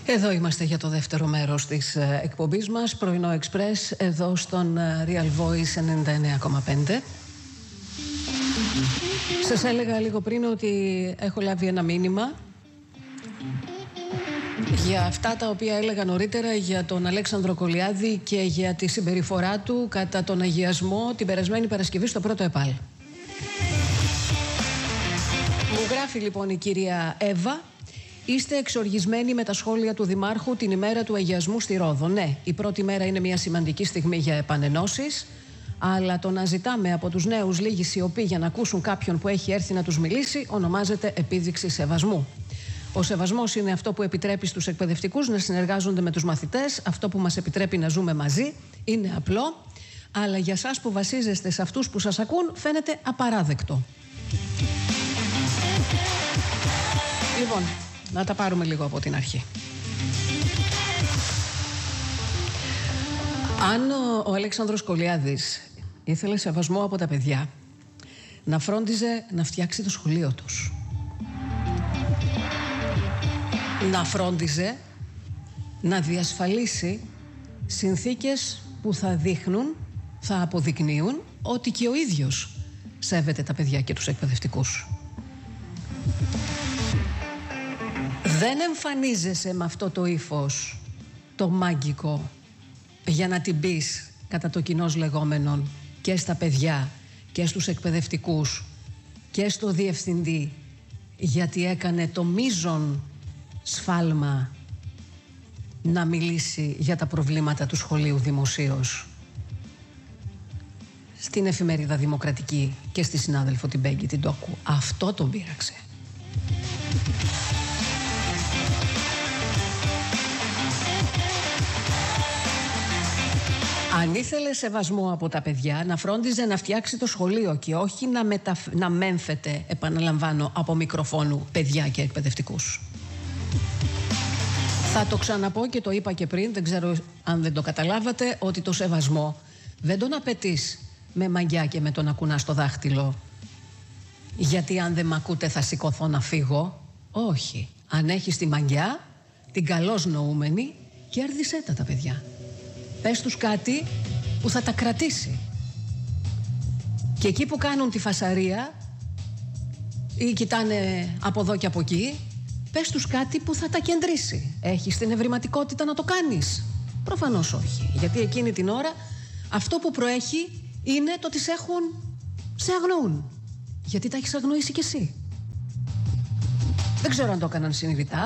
Εδώ είμαστε για το δεύτερο μέρος της εκπομπής μας, πρωινό Εξπρές, εδώ στον Real Voice 99,5. Σας έλεγα λίγο πριν ότι έχω λάβει ένα μήνυμα για αυτά τα οποία έλεγα νωρίτερα για τον Αλέξανδρο Κολιάδη και για τη συμπεριφορά του κατά τον αγιασμό την περασμένη Παρασκευή στο πρώτο ΕΠΑΛ. Μου γράφει λοιπόν η κυρία Εύα: είστε εξοργισμένοι με τα σχόλια του Δημάρχου την ημέρα του αγιασμού στη Ρόδο. Ναι, η πρώτη μέρα είναι μια σημαντική στιγμή για επανενώσεις, αλλά το να ζητάμε από τους νέους λίγη σιωπή για να ακούσουν κάποιον που έχει έρθει να τους μιλήσει ονομάζεται επίδειξη σεβασμού. Ο σεβασμός είναι αυτό που επιτρέπει στους εκπαιδευτικούς να συνεργάζονται με τους μαθητές, αυτό που μας επιτρέπει να ζούμε μαζί. Είναι απλό, αλλά για σας που βασίζεστε σε αυτούς που σας ακούν φαίνεται απαράδεκτο. Λοιπόν, να τα πάρουμε λίγο από την αρχή. Αν ο Αλέξανδρος Κολιάδης ήθελε σεβασμό από τα παιδιά, να φρόντιζε να φτιάξει το σχολείο τους. Να φρόντιζε να διασφαλίσει συνθήκες που θα δείχνουν, θα αποδεικνύουν ότι και ο ίδιος σέβεται τα παιδιά και τους εκπαιδευτικούς. Δεν εμφανίζεσαι με αυτό το ύφος, το μάγκικο, για να την πεις κατά το κοινός λεγόμενον και στα παιδιά και στους εκπαιδευτικούς και στο διευθυντή, γιατί έκανε το μείζον σφάλμα να μιλήσει για τα προβλήματα του σχολείου δημοσίως στην εφημερίδα Δημοκρατική και στη συνάδελφο την Πέγγι την Τόκου. Αυτό τον πείραξε. Αν ήθελε σεβασμό από τα παιδιά, να φρόντιζε να φτιάξει το σχολείο και όχι να μέμφεται, επαναλαμβάνω, από μικροφόνου παιδιά και εκπαιδευτικούς. Θα το ξαναπώ και το είπα και πριν, δεν ξέρω αν δεν το καταλάβατε, ότι το σεβασμό δεν τον απαιτείς με μαγιά και με το να κουνάς το δάχτυλο. Γιατί αν δεν μ' ακούτε θα σηκωθώ να φύγω. Όχι. Αν έχεις τη μαγιά, την καλώς νοούμενη, κέρδισέ τα παιδιά. Πες τους κάτι που θα τα κρατήσει. Και εκεί που κάνουν τη φασαρία ή κοιτάνε από εδώ και από εκεί, πες τους κάτι που θα τα κεντρήσει. Έχεις την ευρηματικότητα να το κάνεις? Προφανώς όχι. Γιατί εκείνη την ώρα αυτό που προέχει είναι το ότι σε αγνοούν. Γιατί τα έχεις αγνοήσει κι εσύ. Δεν ξέρω αν το έκαναν συνειδητά.